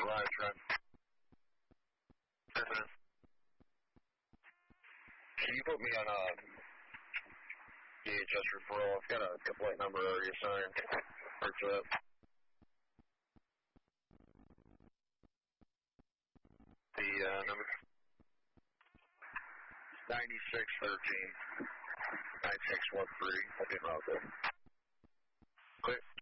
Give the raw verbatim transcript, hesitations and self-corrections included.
Right, right. Can you put me on a D H S referral? I've got a complaint number already assigned. Work for that. The uh, number ninety-six thirteen nine six one three. I didn't know that. Clear.